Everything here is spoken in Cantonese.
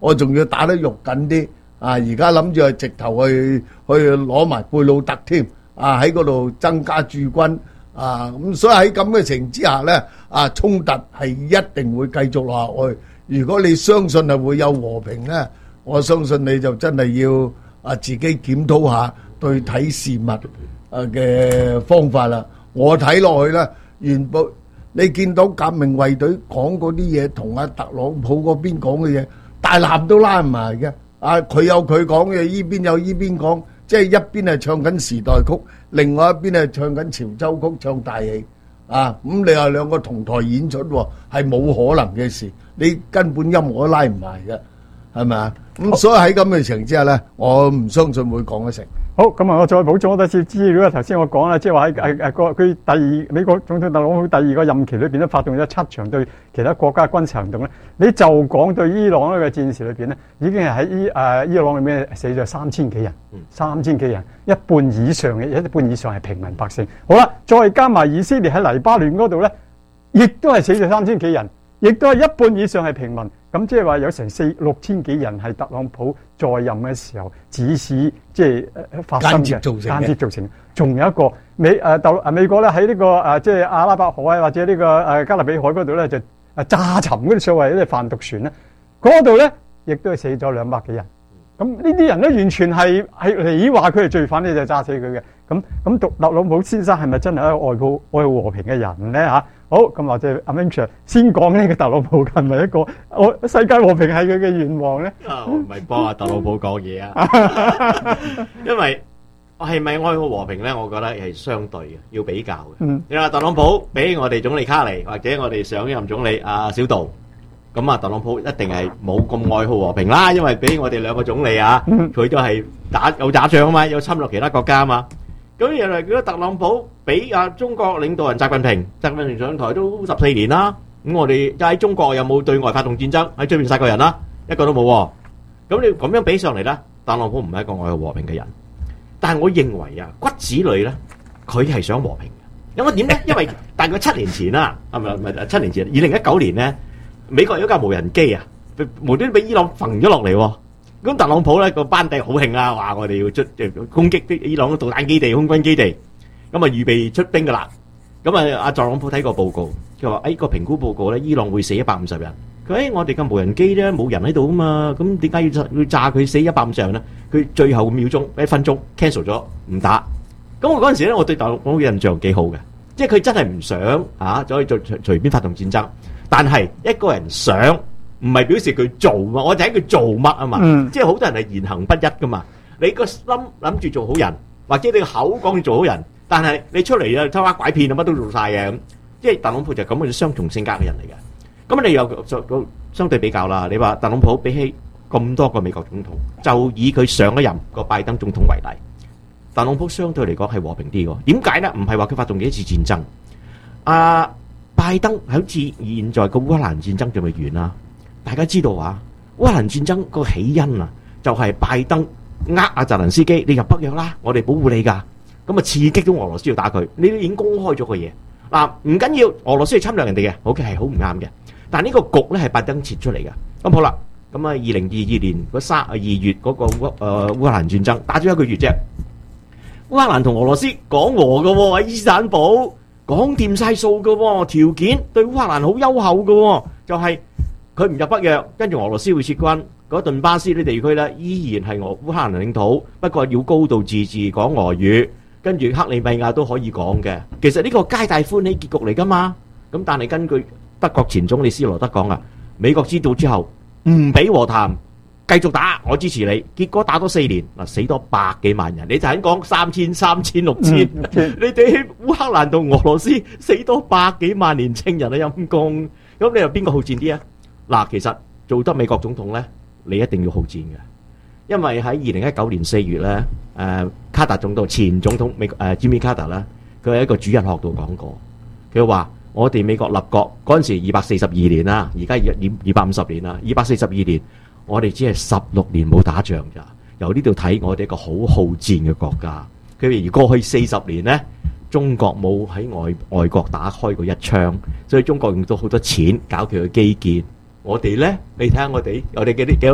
我仲要打得肉緊啲啊！而家諗住係直頭去攞埋貝魯特添啊，喺嗰度增加駐軍啊！咁所以喺咁嘅情形之下咧，啊衝突係一定會繼續落去。如果你相信係會有和平咧，我相信你就真係要自己檢討下對睇事物嘅方法啦。我睇落去咧，原本你見到革命衛隊講嗰啲嘢，同阿特朗普嗰邊講嘅嘢，大纜都拉唔埋嘅。啊，佢有佢講嘅，依邊有依邊講，即係一邊係唱緊時代曲，另外一邊係唱緊潮州曲，唱大戲。啊，咁你話兩個同台演出喎，係冇可能嘅事，你根本音樂都拉唔埋嘅，係咪啊？咁所以喺咁嘅情況之下咧，我唔相信會講得成。 好，咁啊，我再補充多啲資料啦。頭先我講啦，即係話喺佢美國總統特朗普第二個任期裏邊咧，發動咗7場對其他國家軍事行動咧。你就講對伊朗呢個戰事裏邊咧，已經係喺伊朗裏面死咗3000幾人，3000幾人，一半以上係平民百姓。好啦，再加埋以色列喺黎巴嫩嗰度咧，亦都係死咗3000幾人，亦都係一半以上係平民。咁即係話有成6000幾人係特朗普在任嘅時候指使即係發生嘅間接造成。仲有一個美國咧喺呢個即係阿拉伯海或者呢個加勒比海嗰度咧就炸沉嗰啲所謂啲販毒船咧，嗰度咧亦都係死咗200幾人。咁呢啲人咧完全係你話佢係罪犯，你就炸死佢嘅。咁特朗普先生係咪真係一個愛好和平嘅人咧嚇？好，咁或者阿 Vincent 先講呢個特朗普係咪一個世界和平係佢嘅願望咧？ 我唔係幫阿特朗普講嘢啊，因為係咪愛好和平咧？我覺得係相對嘅，要比較嘅。你話特朗普比我哋總理卡尼或者我哋上任總理阿小杜，咁啊特朗普一定係冇咁愛好和平啦，因為比我哋兩個總理啊，佢都係有打仗啊嘛，有侵略其他國家啊嘛。咁原來如果特朗普比中國領導人習近平上台都14年啦，咁我哋喺中國有冇對外發動戰爭，喺出邊殺過人啦？一個都冇喎。咁你咁樣比上嚟咧，特朗普唔係一個愛好和平嘅人。但係我認為啊，骨子裏咧，佢係想和平嘅。因為點咧？因為大概7年前啦，係咪7年前？2019年咧，美國有一架無人機啊，無端俾伊朗揈咗落嚟喎。咁特朗普咧個班底好興啊，話我哋要攻擊啲伊朗嘅導彈基地、空軍基地，咁啊預備出兵噶啦。咁啊，阿特朗普睇個報告，佢話：個評估報告咧，伊朗會死150人。佢我哋嘅無人機咧冇人喺度啊嘛，咁點解要炸佢死150人咧？佢最後1分鐘 cancel 咗，唔打。咁我嗰陣時咧，我對特朗普嘅印象幾好嘅，即係佢真係唔想就可以隨便發動戰爭，但係一個人想。唔係表示佢做嘛，我就睇佢做乜啊嘛。即係好多人係言行不一噶嘛。你個心諗住做好人，或者你個口講住做好人，但係你出嚟啊偷呃拐騙啊乜都做晒嘅咁。即係特朗普就係咁嘅雙重性格嘅人嚟嘅。咁你又相對比較啦。你話特朗普比起咁多個美國總統，就以佢上一任個拜登總統為例，特朗普相對嚟講係和平啲嘅。點解咧？唔係話佢發動幾次戰爭。拜登好似現在個烏克蘭戰爭仲未完啊。大家知道啊，烏克蘭戰爭個起因啊，就係拜登阿澤連斯基，你入北約啦，我哋保護你噶，咁啊刺激到俄羅斯要打佢，你都已經公開咗個嘢。嗱，唔緊要，俄羅斯係侵略人哋嘅，OK係好唔啱嘅，但係呢個局咧係拜登設出嚟嘅。咁好啦，咁啊2022年2月嗰個烏克蘭戰爭打咗1個月啫，烏克蘭同俄羅斯講和嘅喎，喺伊斯坦堡講掂晒數嘅喎，條件對烏克蘭好優厚嘅喎，就係。佢唔入北約，跟住俄羅斯會撤軍，嗰頓巴斯啲地區咧依然係烏克蘭領土，不過要高度自治，講俄語，跟住克里米亞都可以講嘅。其實呢個皆大歡喜結局嚟㗎嘛。咁但係根據德國前總理施羅德講啊，美國知道之後唔俾和談，繼續打，我支持你。結果打多4年，嗱死多100幾萬人，你就係講3000、6000，你哋烏克蘭同俄羅斯死多100幾萬年青人啊陰公，咁你又邊個好戰啲啊？嗱，其實做得美國總統咧，你一定要好戰嘅，因為喺2019年4月咧，卡特總統前總統Jimmy Carter 啦，佢喺一個主日學度講過，佢話我哋美國立國嗰陣時242年啦，而家250年啦，242年，我哋只係16年冇打仗咋，由呢度睇我哋一個好好戰嘅國家。佢而過去40年咧，中國冇喺外國打開過一槍，所以中國用咗好多錢搞佢嘅基建。我哋咧，你睇下我哋嘅啲幾